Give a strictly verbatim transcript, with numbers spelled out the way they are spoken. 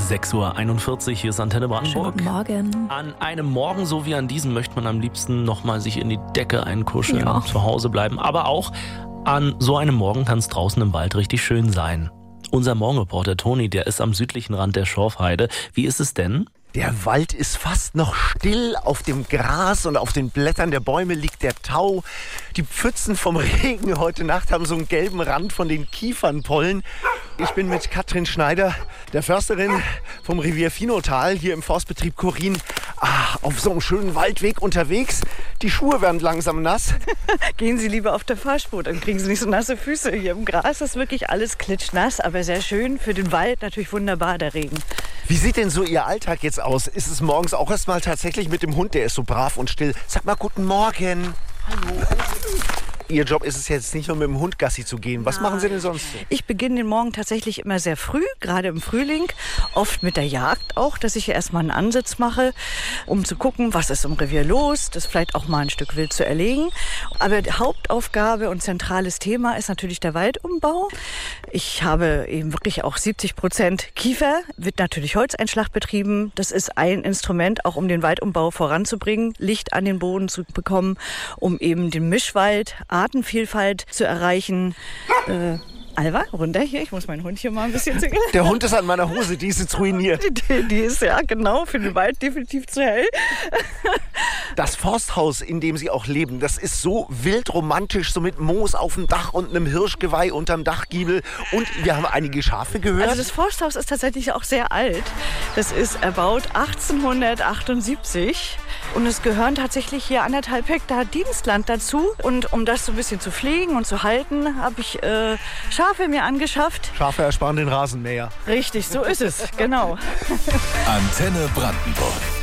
sechs Uhr einundvierzig, hier ist Antenne Brandenburg. Guten Morgen. An einem Morgen so wie an diesem möchte man am liebsten nochmal sich in die Decke einkuscheln Ja. und zu Hause bleiben. Aber auch an so einem Morgen kann es draußen im Wald richtig schön sein. Unser Morgenreporter Toni, der ist am südlichen Rand der Schorfheide. Wie ist es denn? Der Wald ist fast noch still. Auf dem Gras und auf den Blättern der Bäume liegt der Tau. Die Pfützen vom Regen heute Nacht haben so einen gelben Rand von den Kiefernpollen. Ich bin mit Katrin Schneider, der Försterin vom Revier Finotal, hier im Forstbetrieb Chorin, ah, auf so einem schönen Waldweg unterwegs. Die Schuhe werden langsam nass. Gehen Sie lieber auf der Fahrspur, dann kriegen Sie nicht so nasse Füße. Hier im Gras ist wirklich alles klitschnass, aber sehr schön. Für den Wald natürlich wunderbar, der Regen. Wie sieht denn so Ihr Alltag jetzt aus? Ist es morgens auch erstmal tatsächlich mit dem Hund, der ist so brav und still? Sag mal guten Morgen. Hallo. Ihr Job ist es jetzt nicht nur mit dem Hund Gassi zu gehen. Was machen Sie denn sonst so? Ich beginne den Morgen tatsächlich immer sehr früh, gerade im Frühling. Oft mit der Jagd auch, dass ich erstmal einen Ansitz mache, um zu gucken, was ist im Revier los, das vielleicht auch mal ein Stück wild zu erlegen. Aber die Hauptaufgabe und zentrales Thema ist natürlich der Waldumbau. Ich habe eben wirklich auch siebzig Prozent Kiefer, wird natürlich Holzeinschlag betrieben. Das ist ein Instrument, auch um den Waldumbau voranzubringen, Licht an den Boden zu bekommen, um eben den Mischwald, Artenvielfalt zu erreichen. Äh, Alva, runter hier. Ich muss meinen Hund hier mal ein bisschen zügeln. Der Hund ist an meiner Hose, die ist jetzt ruiniert. Die, die ist ja genau für den Wald definitiv zu hell. Das Forsthaus, in dem Sie auch leben, das ist so wild romantisch, so mit Moos auf dem Dach und einem Hirschgeweih unterm Dachgiebel. Und wir haben einige Schafe gehört. Also das Forsthaus ist tatsächlich auch sehr alt. Das ist erbaut achtzehnhundertachtundsiebzig. Und es gehören tatsächlich hier anderthalb Hektar Dienstland dazu. Und um das so ein bisschen zu pflegen und zu halten, habe ich äh, Schafe mir angeschafft. Schafe ersparen den Rasenmäher. Richtig, so ist es, genau. Antenne Brandenburg.